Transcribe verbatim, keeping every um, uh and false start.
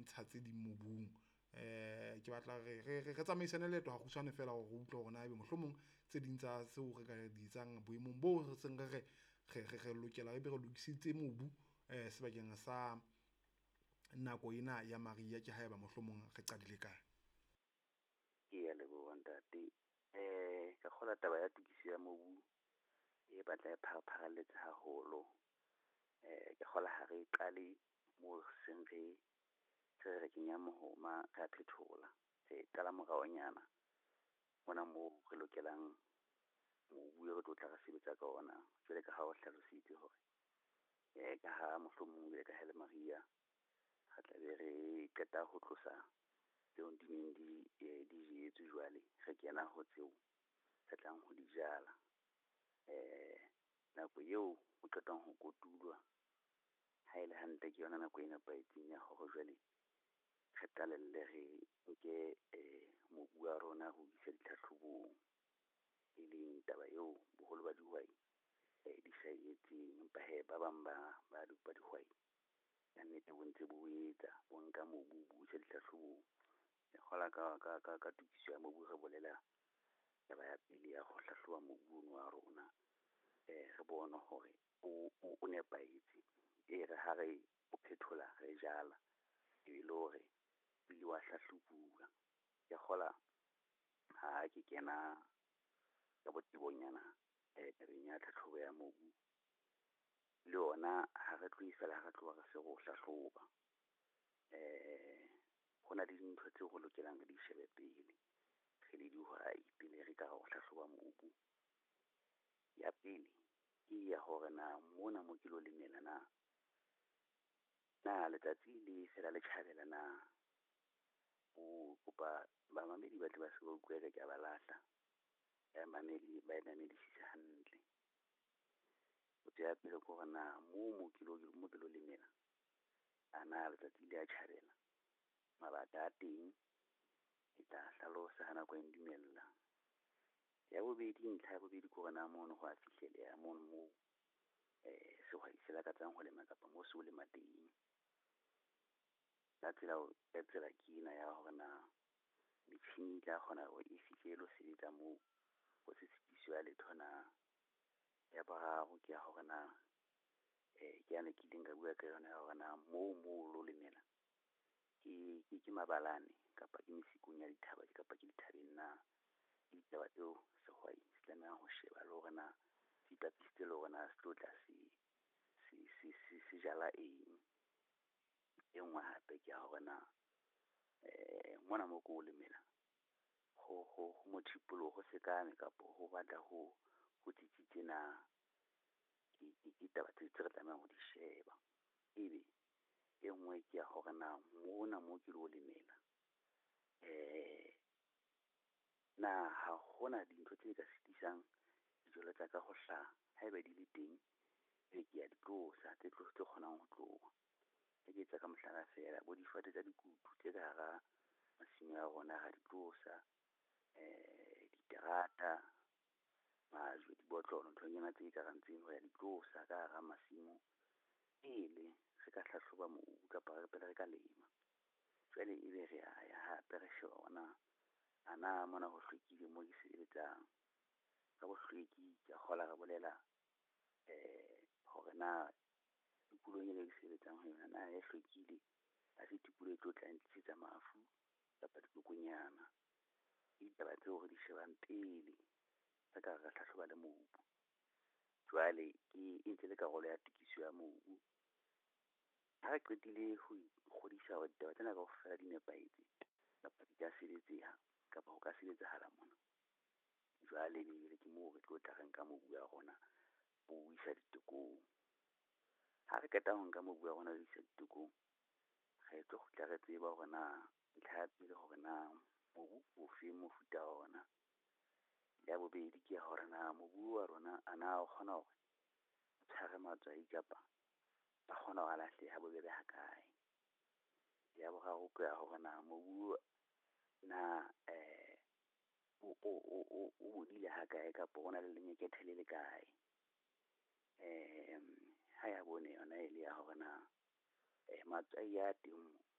ntsha tse di mobung. Eh ke batla re re re tsamaisane leto ha kgutshwane fela go utlwa hore na ebe mohlomong tse ding tsa seo re ka di tsang boemong bo re seng re re re re lokela ebe re lokisitse mobu eh sebakeng sa nako ena ya maria ke haeba mohlomong re qadile kae. Ke ya leboha ntate. Eh ka kgola taba ya tokiso ya mobu e batla e pharapharalletse haholo. Eh ke kgola ha re qale mo seng re re kenya mohoma ka phethola se qala moraonyana mona mo re lokelang mobu re tlo tla re sebetsa ka ona jwale ka ha o hlalositse hore eh ka ha mohlomong le ka hele maria ha tla be re qeta ho tlosa tseo di neng di di jetswe jwale re kena ho tseo tse tlang ho di jala. Eh nako eo o qetang ho kotulwa ha ile hantle ke yona nako e nepahetseng ya hore jwale re qalelle re nke eh mobu wa rona ho isa ditlhahlobong e leng taba eo boholo ba dihwai eh di sa etseng empa he ba bang ba ba ba dihwai ya nnete bo ntse bo etsa bo nka mobu bo isa ditlhahlobong. E kgola ka ka ka ka tokiso ya mobu re bolela taba ya pele ya ho hlahloba mobu wa rona eh re bona hore o o nepahetse e re ha re o phethola re jala e le hore bile wa hlahlobuwa. Ya kgola ha ke kena ka botsebonyana eh tabeng ya tlhahlobo ya mobu le ona ha re tlo isela ha re tlo re se go hlahloba. Eh hona le dintho tse go lokelang re di shebe pele re le dihwai pele re ka go hlahloba mobu. Ya pele ke ya hore na mona mo ke lo lemela na na letsatsi le fela le tjhabela na o kopa ba mamedi ba tle ba se go kwere ke ba lahla ya mamedi ba ena me di sisa hantle o tsaya pele go na mo mo ke lo mo ke lo lemela ana letsatsi le a tjhabela mabaka a teng e tla hlalosa hana go endumella. Ya bobedi ntlha ya bobedi go na mo no go a fihlele ya mo mo eh se go isela ka tsang go lema kapa mo se o lema teng la tsela o tsela kina ya hore na metšhini tla gona go e fihlelo sebetsa mo go se tsitisiwa le thona. Ya ba go ke ya hore na eh ke ane ke dinga bua ka yona hore na mo mo lo lemela ke ke mabalane kapa ke mesikong ya dithaba kapa ke dithabeng na ditaba tseo sehwai se tlameha ho sheba le hore na se tapisitse le hore na se tlo tla se se se se jala eng. E nngwe hape ke hore na eh mona mo go lemela ho ho ho mothipolo go se kame kapa ho batla ho ho tsitsitse na ke ke taba tse re tlameha ho di sheba. Ebe e nngwe ke ya hore na mona mo ke lo lemela eh na ha hona dintho tse ka sitisang dijalo tsa ka go hlaha haeba di le teng e ke ya ditlosa tse tlo tse kgonang ho tloha e ke tsa ka mohlala fela bo difate tsa dikutu tse ka hara masimo ya rona ha ditlosa eh diterata majwe dibotlolo ntho nyana tse ka rantseng ho ya ditlosa ka hara masimo ele se ka hlahloba mobu kapa re pele re ka lema jwale e be re ya ya hape re shona ana mona go hlwekile mo ke sebetsang ka go hlweki ke kgola re bolela eh hore na dipulong e le ke sebetsang ho yona na e hlwekile ha se dipulo e tlo tla ntlisetsa mafu kapa dikokonyana ditaba tseo re di shebang pele re ka re hlahloba le mobu. Jwale ke ntse le karolo ya tokiso ya mobu ha re qetile ho godisa hore ditaba tsena ka ofela di nepahetse kapa di ka sebetseha kapa ho ka sebetsahala mona. Jwale le ke mo re tlo tla re nka mobu ya rona bo isa ditekong. Ha re qeta ho nka mobu ya rona le isa ditekong re tlo tla re tseba hore na ntlha ya pele hore na mobu o fe mofuta ona. Ya bobedi ke hore na mobu wa rona ana o kgona hore o tshware matswai kapa ba kgona ho alahle ha bobebe ha kae. Ya boraro ke ya hore na mobu na eh o o o o bodile ha kae kapa ona le lenyekethe le le kae. Eh ha ya bone yona ile ya hore na eh matswai ya teng